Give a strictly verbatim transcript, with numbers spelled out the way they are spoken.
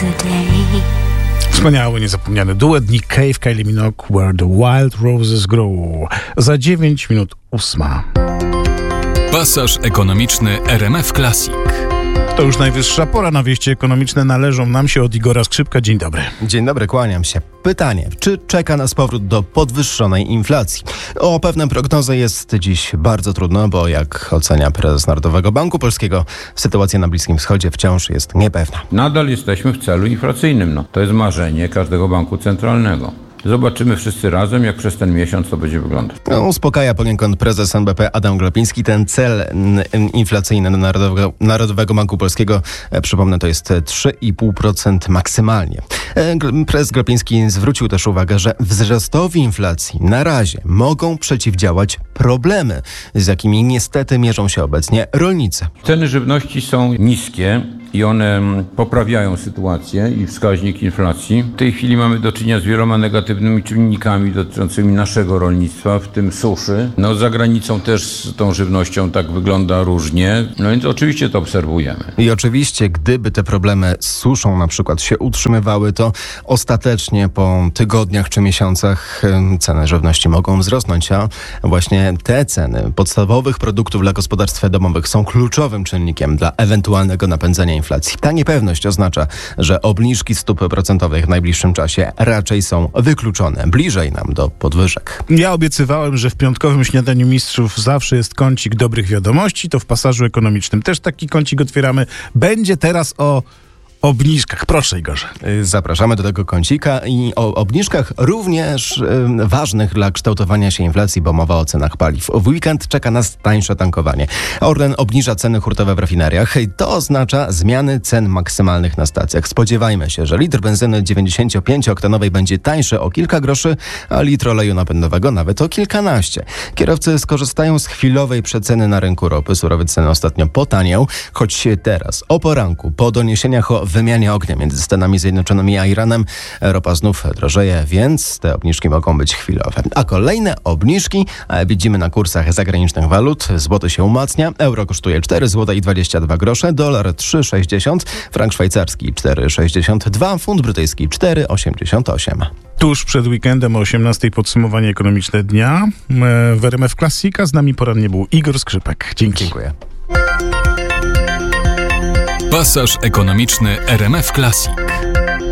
today. Wspaniały, niezapomniany duet Nick Cave, Kylie Minogue, Where the Wild Roses Grow. Za dziewięć minut ósma. Pasaż ekonomiczny R M F Classic. To już najwyższa pora na wieści ekonomiczne. Należą nam się od Igora Skrzypka. Dzień dobry. Dzień dobry, kłaniam się. Pytanie, czy czeka nas powrót do podwyższonej inflacji? O pewne prognozy jest dziś bardzo trudno, bo jak ocenia prezes Narodowego Banku Polskiego, sytuacja na Bliskim Wschodzie wciąż jest niepewna. Nadal jesteśmy w celu inflacyjnym. No, to jest marzenie każdego banku centralnego. Zobaczymy wszyscy razem, jak przez ten miesiąc to będzie wyglądać. No, uspokaja poniekąd prezes N B P Adam Glapiński. Ten cel n- inflacyjny Narodowego, Narodowego Banku Polskiego, e, przypomnę, to jest trzy i pół procent maksymalnie. E, G- prezes Glapiński zwrócił też uwagę, że wzrostowi inflacji na razie mogą przeciwdziałać problemy, z jakimi niestety mierzą się obecnie rolnicy. Ceny żywności są niskie i one poprawiają sytuację i wskaźnik inflacji. W tej chwili mamy do czynienia z wieloma negatywnymi czynnikami dotyczącymi naszego rolnictwa, w tym suszy. No za granicą też z tą żywnością tak wygląda różnie, no więc oczywiście to obserwujemy. I oczywiście, gdyby te problemy z suszą na przykład się utrzymywały, to ostatecznie po tygodniach czy miesiącach em, ceny żywności mogą wzrosnąć, a właśnie te ceny podstawowych produktów dla gospodarstw domowych są kluczowym czynnikiem dla ewentualnego napędzenia inflacji. Ta niepewność oznacza, że obniżki stóp procentowych w najbliższym czasie raczej są wykluczone. Bliżej nam do podwyżek. Ja obiecywałem, że w piątkowym śniadaniu mistrzów zawsze jest kącik dobrych wiadomości. To w pasażu ekonomicznym też taki kącik otwieramy. Będzie teraz o obniżkach. Proszę, Igorze. Zapraszamy do tego kącika i o obniżkach również y, ważnych dla kształtowania się inflacji, bo mowa o cenach paliw. W weekend czeka nas tańsze tankowanie. Orlen obniża ceny hurtowe w rafineriach. To oznacza zmiany cen maksymalnych na stacjach. Spodziewajmy się, że litr benzyny dziewięćdziesięciopięcioktanowej będzie tańszy o kilka groszy, a litr oleju napędowego nawet o kilkanaście. Kierowcy skorzystają z chwilowej przeceny na rynku ropy. Surowy ceny ostatnio potaniał, choć teraz o poranku po doniesieniach o wymianie ognia między Stanami Zjednoczonymi a Iranem ropa znów drożeje, więc te obniżki mogą być chwilowe. A kolejne obniżki widzimy na kursach zagranicznych walut. Złoty się umacnia, euro kosztuje cztery złote i dwadzieścia dwa grosze, dolar trzy sześćdziesiąt, frank szwajcarski cztery sześćdziesiąt dwa, funt brytyjski cztery osiemdziesiąt osiem. Tuż przed weekendem o osiemnastej podsumowanie ekonomiczne dnia. W R M F Classica z nami porannie był Igor Skrzypek. Dzięki. Dziękuję. Pasaż ekonomiczny R M F Classic.